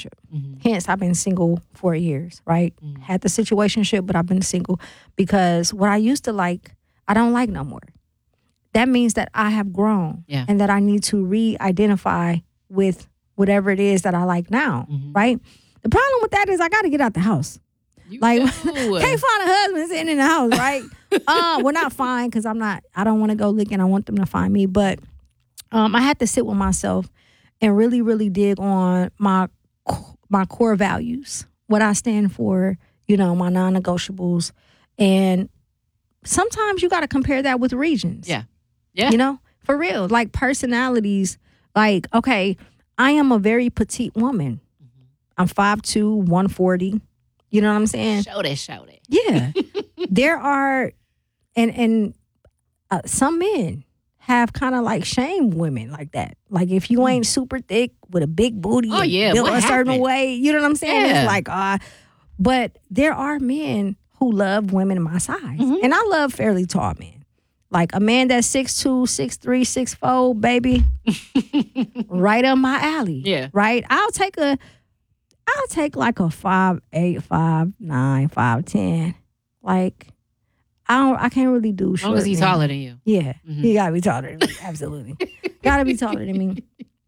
situationship. Hence, I've been single for years, right? Had the situationship, but I've been single because what I used to like, I don't like no more. That means that I have grown and that I need to re-identify with whatever it is that I like now, right? The problem with that is I got to get out the house. Can't find a husband sitting in the house, right? Well, not fine because I don't want to go looking. I want them to find me. But I had to sit with myself and really, really dig on my core values, what I stand for, my non-negotiables. And sometimes you got to compare that with regions. Yeah. Yeah. For real. Like personalities, like, okay, I am a very petite woman. I'm 5'2", 140. You know what I'm saying? Show that. Yeah. There are, and some men have kind of like shamed women like that. Like if you ain't super thick with a big booty built a certain way, you know what I'm saying? Yeah. It's like, but there are men who love women my size. And I love fairly tall men. Like a man that's 6'2", 6'3", 6'4", baby, right up my alley. Yeah. Right? I'll take like a 5'8", 5'9", 5'10". Like I can't really do short. As long as he's taller than you. Yeah. He gotta be taller than me. Absolutely. Gotta be taller than me.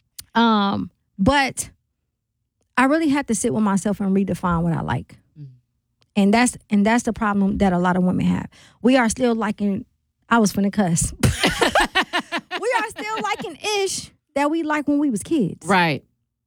But I really had to sit with myself and redefine what I like. And that's the problem that a lot of women have. We are still liking, I was finna cuss. We are still liking ish that we like when we was kids. Right.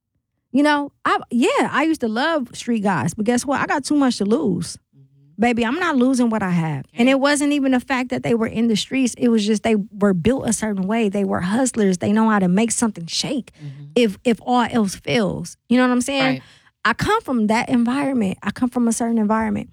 I used to love street guys, but guess what? I got too much to lose. Baby, I'm not losing what I have. And it wasn't even the fact that they were in the streets. It was just they were built a certain way. They were hustlers. They know how to make something shake if all else fails. You know what I'm saying? Right. I come from that environment. I come from a certain environment.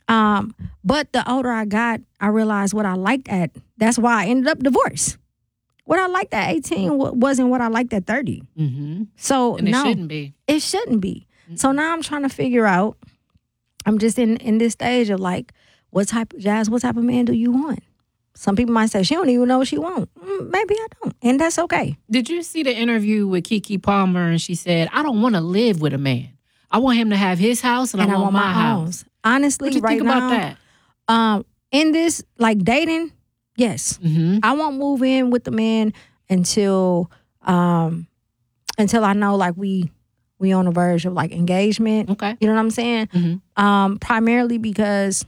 But the older I got, I realized what I liked at. That's why I ended up divorced. What I liked at 18 wasn't what I liked at 30. So and it shouldn't be. It shouldn't be. So now I'm trying to figure out, I'm just in this stage of like, what type of man do you want? Some people might say, she don't even know what she wants. Maybe I don't. And that's okay. Did you see the interview with Keke Palmer? And she said, I don't want to live with a man. I want him to have his house and I want my house. Honestly, what you right think now, about that? In this, like dating, yes. I won't move in with the man until I know like we on the verge of like engagement. Okay. You know what I'm saying? Primarily because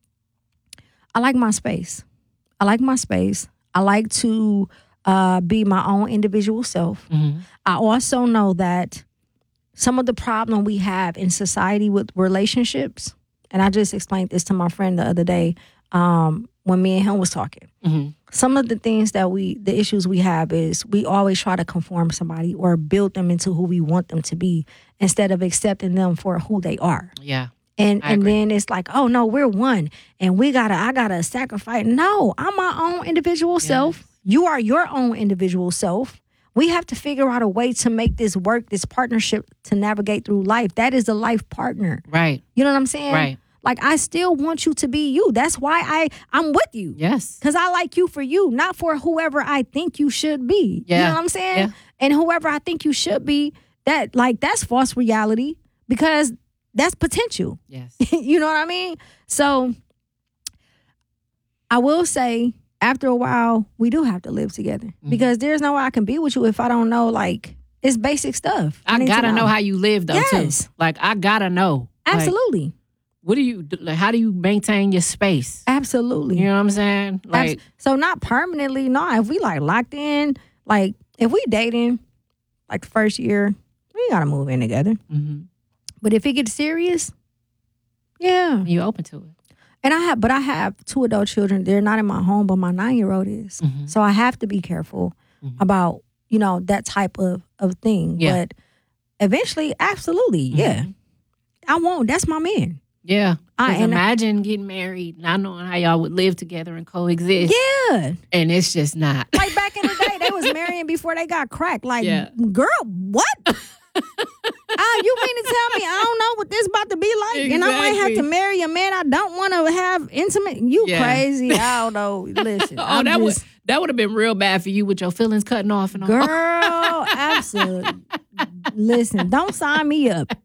I like my space. I like to be my own individual self. I also know that some of the problem we have in society with relationships, and I just explained this to my friend the other day when me and him was talking. Some of the things the issues we have is we always try to conform somebody or build them into who we want them to be instead of accepting them for who they are. Yeah. And then it's like, oh no, we're one and I gotta sacrifice. No, I'm my own individual self. You are your own individual self. We have to figure out a way to make this work, this partnership to navigate through life. That is a life partner. Right. You know what I'm saying? Right. Like, I still want you to be you. That's why I'm with you. Yes. Because I like you for you, not for whoever I think you should be. Yeah. You know what I'm saying? Yeah. And whoever I think you should be, that's false reality because that's potential. Yes. You know what I mean? So I will say, after a while, we do have to live together because there's no way I can be with you if I don't know, like, it's basic stuff. I gotta know how you live, though, too. Like, I gotta know. Absolutely. Like, how do you maintain your space? Absolutely. You know what I'm saying? Like, so not permanently, no. If we like locked in, like if we dating, like the first year, we gotta move in together. But if it gets serious, yeah, you open to it. And I have 2 adult children. They're not in my home, but my 9-year-old is. So I have to be careful about, that type of thing. Yeah. But eventually, absolutely, yeah. I won't. That's my man. Yeah. Imagine getting married, not knowing how y'all would live together and coexist. Yeah. And it's just not. Like back in the day, they was marrying before they got cracked. Like, girl, what? You mean to tell me I don't know what this about to be like? Exactly. And I might have to marry a man I don't want to have intimate? You crazy. I don't know. Listen. That would have been real bad for you with your feelings cutting off and all. Girl, absolutely. Listen, don't sign me up.